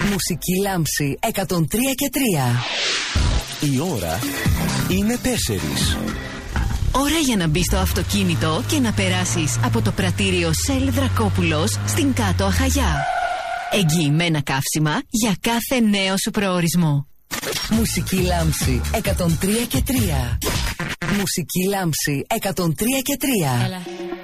Μουσική λάμψη 103 και 3. Η ώρα είναι 4. Ώρα για να μπεις στο αυτοκίνητο και να περάσεις από το πρατήριο Shell Δρακόπουλος στην Κάτω Αχαγιά. Εγγυημένα καύσιμα για κάθε νέο σου προορισμό. Μουσική λάμψη 103 και 3. Μουσική λάμψη 103 και 3. Έλα.